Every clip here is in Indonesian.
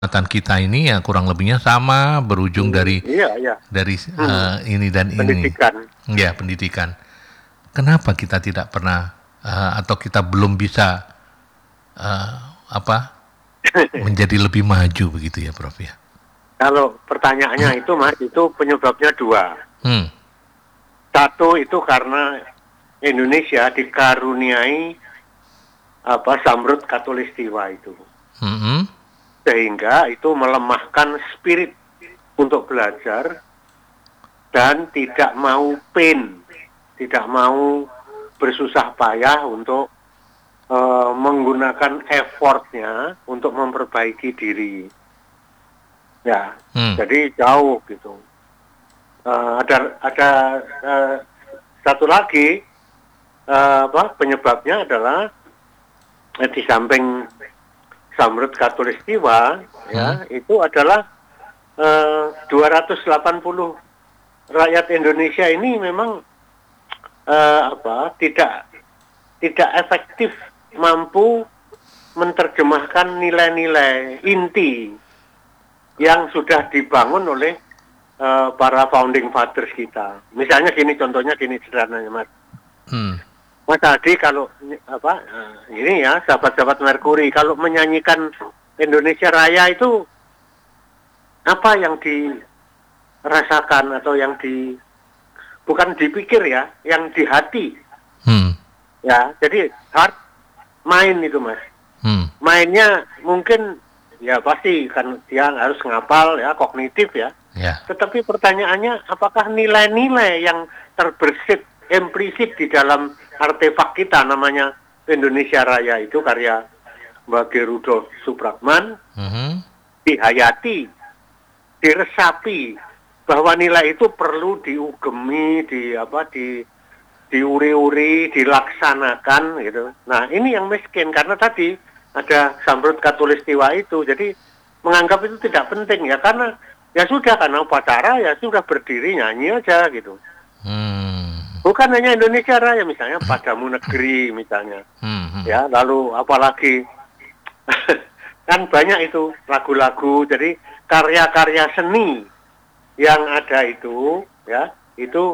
Kedaulatan kita ini ya kurang lebihnya sama, berujung Iya, iya. dari ini dan ini. Pendidikan. Ya, pendidikan. Kenapa kita tidak pernah atau kita belum bisa eh, apa menjadi lebih maju begitu ya, Prof ya? Kalau pertanyaannya itu, Mas, itu penyebabnya dua. Hmm. Satu itu karena Indonesia dikaruniai Zamrud Katulistiwa itu. Hmm. Sehingga itu melemahkan spirit untuk belajar dan tidak mau pain, tidak mau bersusah payah untuk menggunakan effortnya untuk memperbaiki diri. Ya, jadi jauh gitu. Ada satu lagi penyebabnya adalah di samping Zamrud Katulistiwa ya itu adalah 280 rakyat Indonesia ini memang tidak efektif mampu menerjemahkan nilai-nilai inti yang sudah dibangun oleh para founding fathers kita. Misalnya gini, contohnya gini sederhananya, Mas. Mas Adi kalau ini ya sahabat-sahabat Merkuri kalau menyanyikan Indonesia Raya itu apa yang dirasakan atau yang bukan dipikir ya, yang di hati. Ya, jadi heart main itu, Mas. Mainnya mungkin ya pasti kan dia harus ngapal ya, kognitif ya. Tetapi pertanyaannya apakah nilai-nilai yang terbersit implisit di dalam artefak kita namanya Indonesia Raya itu karya Mbak Rudolf Supratman dihayati, diresapi bahwa nilai itu perlu diugemi, diuri-uri, dilaksanakan gitu. Nah, ini yang miskin karena tadi ada Zamrud Katulistiwa itu. Jadi menganggap itu tidak penting ya karena ya sudah karena upacara ya sudah berdiri nyanyi aja gitu. Bukan hanya Indonesia Raya misalnya Padamu Negeri misalnya. Ya, lalu apalagi kan banyak itu lagu-lagu jadi karya-karya seni yang ada itu ya itu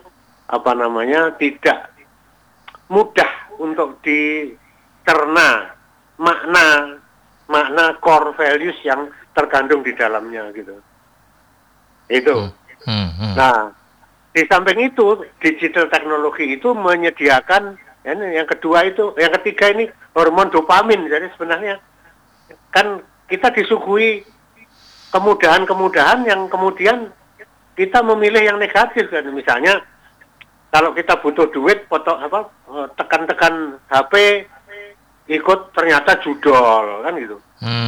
tidak mudah untuk dicerna makna core values yang terkandung di dalamnya gitu. Itu. Nah, di samping itu digital teknologi itu menyediakan yang ketiga ini hormon dopamin. Jadi sebenarnya kan kita disuguhi kemudahan-kemudahan yang kemudian kita memilih yang negatif kan. Misalnya kalau kita butuh duit, tekan-tekan HP, ikut ternyata judol kan gitu.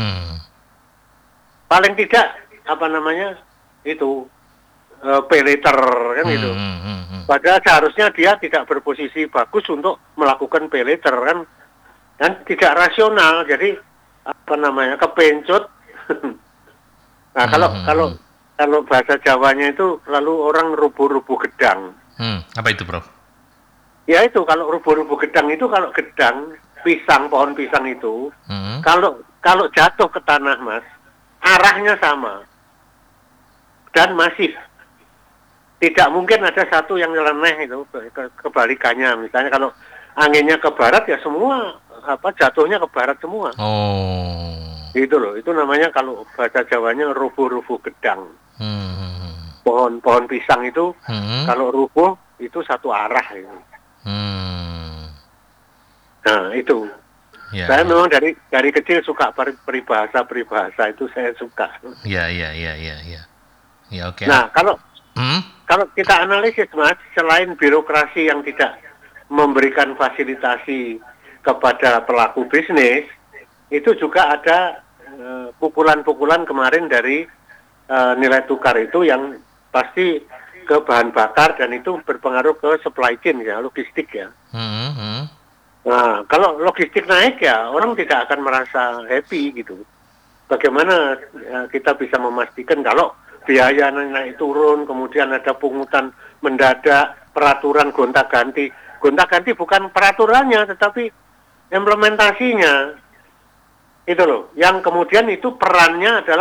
Paling tidak itu pay later kan gitu. Padahal seharusnya dia tidak berposisi bagus untuk melakukan pay later kan, dan tidak rasional. Jadi kepencut. Nah kalau bahasa Jawanya itu lalu orang rubuh-rubuh gedang. Apa itu, Prof? Ya itu kalau rubuh-rubuh gedang itu kalau gedang pohon pisang itu kalau jatuh ke tanah, Mas, arahnya sama dan masif. Tidak mungkin ada satu yang nyeleneh itu kebalikannya. Misalnya kalau anginnya ke barat ya semua jatuhnya ke barat semua. Gitu loh. Itu namanya kalau bahasa Jawanya rubuh-rubuh gedang. Pohon pisang itu kalau rubuh itu satu arah itu. Nah, itu. Saya memang dari kecil suka peribahasa itu saya suka. Oke. Nah, kalau kita analisis, Mas, selain birokrasi yang tidak memberikan fasilitasi kepada pelaku bisnis, itu juga ada pukulan-pukulan kemarin dari nilai tukar itu yang pasti ke bahan bakar dan itu berpengaruh ke supply chain ya, logistik ya. Nah, kalau logistik naik ya orang tidak akan merasa happy gitu. Bagaimana kita bisa memastikan kalau biaya naik turun, kemudian ada pungutan mendadak, peraturan gonta-ganti. Gonta-ganti bukan peraturannya, tetapi implementasinya. Itu loh, yang kemudian itu perannya adalah